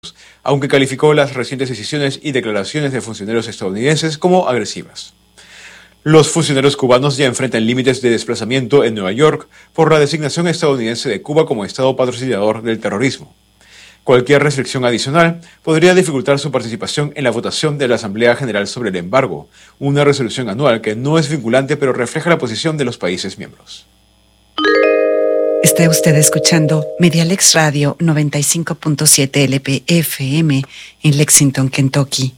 aunque calificó las recientes decisiones y declaraciones de funcionarios estadounidenses como agresivas. Los funcionarios cubanos ya enfrentan límites de desplazamiento en Nueva York por la designación estadounidense de Cuba como Estado patrocinador del terrorismo. Cualquier restricción adicional podría dificultar su participación en la votación de la Asamblea General sobre el embargo, una resolución anual que no es vinculante pero refleja la posición de los países miembros. Está usted escuchando Medialex Radio 95.7 LP-FM en Lexington, Kentucky.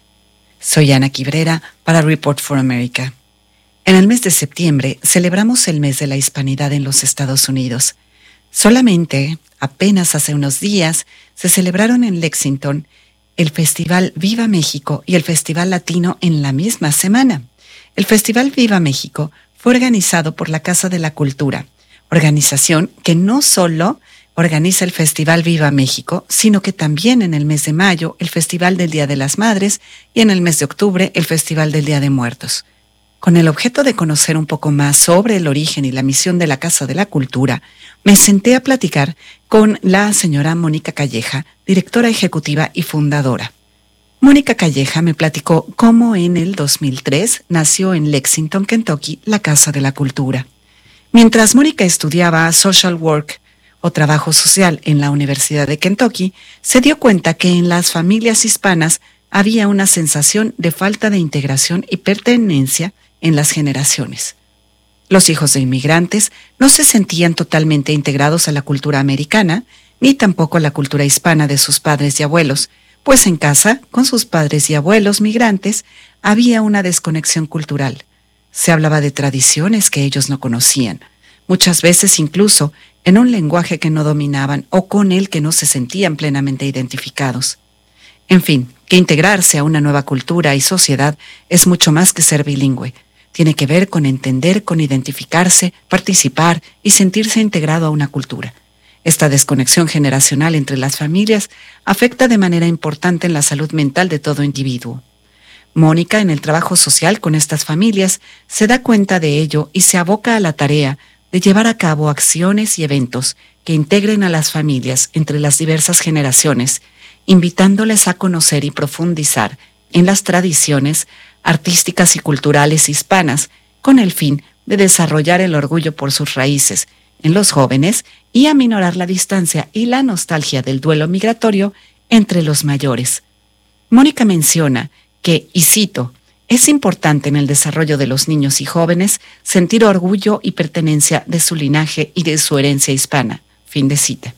Soy Ana Quibrera para Report for America. En el mes de septiembre celebramos el mes de la hispanidad en los Estados Unidos. Solamente, apenas hace unos días, se celebraron en Lexington el Festival Viva México y el Festival Latino en la misma semana. El Festival Viva México fue organizado por la Casa de la Cultura, organización que no solo organiza el Festival Viva México, sino que también en el mes de mayo el Festival del Día de las Madres y en el mes de octubre el Festival del Día de Muertos. Con el objeto de conocer un poco más sobre el origen y la misión de la Casa de la Cultura, me senté a platicar con la señora Mónica Calleja, directora ejecutiva y fundadora. Mónica Calleja me platicó cómo en el 2003 nació en Lexington, Kentucky, la Casa de la Cultura. Mientras Mónica estudiaba Social Work o Trabajo Social en la Universidad de Kentucky, se dio cuenta que en las familias hispanas había una sensación de falta de integración y pertenencia en las generaciones. Los hijos de inmigrantes no se sentían totalmente integrados a la cultura americana, ni tampoco a la cultura hispana de sus padres y abuelos, pues en casa, con sus padres y abuelos migrantes, había una desconexión cultural. Se hablaba de tradiciones que ellos no conocían, muchas veces incluso en un lenguaje que no dominaban o con el que no se sentían plenamente identificados. En fin, que integrarse a una nueva cultura y sociedad es mucho más que ser bilingüe. Tiene que ver con entender, con identificarse, participar y sentirse integrado a una cultura. Esta desconexión generacional entre las familias afecta de manera importante en la salud mental de todo individuo. Mónica, en el trabajo social con estas familias, se da cuenta de ello y se aboca a la tarea de llevar a cabo acciones y eventos que integren a las familias entre las diversas generaciones, invitándoles a conocer y profundizar en las tradiciones artísticas y culturales hispanas, con el fin de desarrollar el orgullo por sus raíces en los jóvenes y aminorar la distancia y la nostalgia del duelo migratorio entre los mayores. Mónica menciona que, y cito, es importante en el desarrollo de los niños y jóvenes sentir orgullo y pertenencia de su linaje y de su herencia hispana. Fin de cita.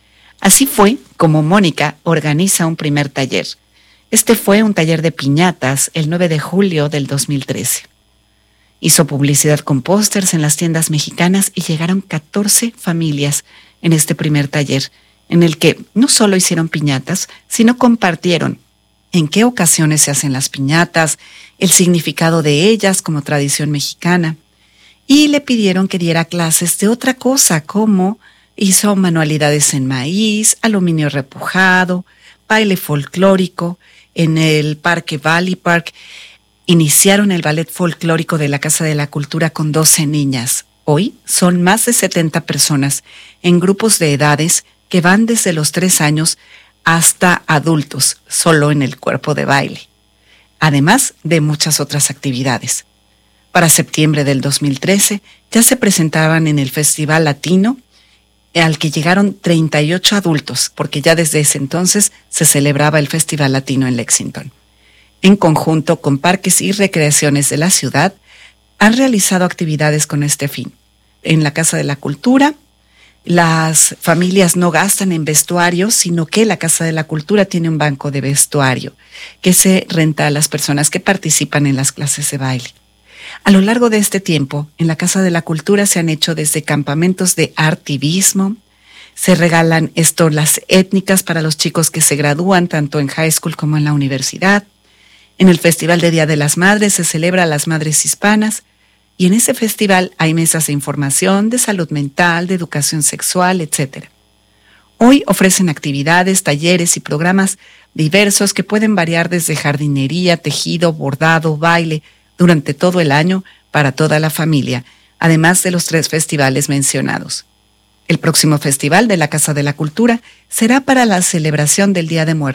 Así fue como Mónica organiza un primer taller. Este fue un taller de piñatas el 9 de julio del 2013. Hizo publicidad con pósters en las tiendas mexicanas y llegaron 14 familias en este primer taller, en el que no solo hicieron piñatas, sino compartieron en qué ocasiones se hacen las piñatas, el significado de ellas como tradición mexicana, y le pidieron que diera clases de otra cosa, como hizo manualidades en maíz, aluminio repujado, baile folclórico. En el Parque Valley Park iniciaron el ballet folclórico de la Casa de la Cultura con 12 niñas. Hoy son más de 70 personas en grupos de edades que van desde los 3 años hasta adultos, solo en el cuerpo de baile, además de muchas otras actividades. Para septiembre del 2013 ya se presentaban en el Festival Latino, al que llegaron 38 adultos, porque ya desde ese entonces se celebraba el Festival Latino en Lexington. En conjunto con parques y recreaciones de la ciudad, han realizado actividades con este fin. En la Casa de la Cultura, las familias no gastan en vestuario, sino que la Casa de la Cultura tiene un banco de vestuario que se renta a las personas que participan en las clases de baile. A lo largo de este tiempo, en la Casa de la Cultura se han hecho desde campamentos de artivismo, se regalan estolas étnicas para los chicos que se gradúan tanto en high school como en la universidad. En el Festival de Día de las Madres se celebra a las madres hispanas y en ese festival hay mesas de información, de salud mental, de educación sexual, etc. Hoy ofrecen actividades, talleres y programas diversos que pueden variar desde jardinería, tejido, bordado, baile, durante todo el año para toda la familia, además de los 3 festivales mencionados. El próximo festival de la Casa de la Cultura será para la celebración del Día de Muertos.